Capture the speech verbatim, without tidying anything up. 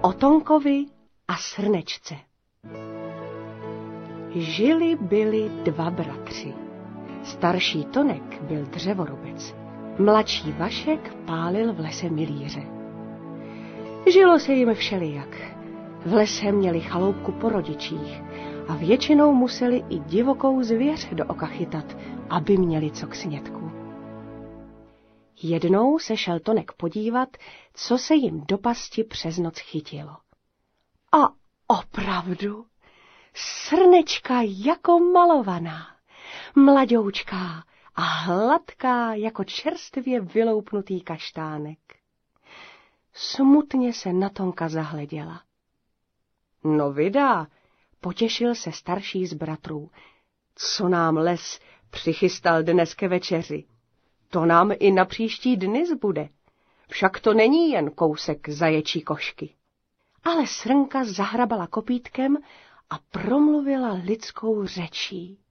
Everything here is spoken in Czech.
O Tonkovi a Srnečce. Žili byli dva bratři. Starší Tonek byl dřevorubec, mladší Vašek pálil v lese milíře. Žilo se jim všelijak. V lese měli chaloupku po rodičích a většinou museli i divokou zvěř do oka chytat, aby měli co k snědku. Jednou se šel Tonek podívat, co se jim do pasti přes noc chytilo. A opravdu, srnečka jako malovaná, mladoučká a hladká jako čerstvě vyloupnutý kaštánek. Smutně se na Tonka zahleděla. No vydá, potěšil se starší z bratrů. Co nám les přichystal dnes ke večeři? To nám i na příští dny zbude. Však to není jen kousek zaječí košky. Ale srnka zahrabala kopýtkem a promluvila lidskou řečí.